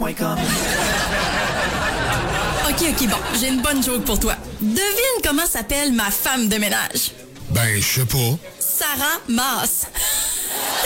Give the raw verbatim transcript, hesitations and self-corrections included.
point com. OK, OK, bon, j'ai une bonne joke pour toi. Devine comment s'appelle ma femme de ménage. Ben, je sais pas. Sarah Maas.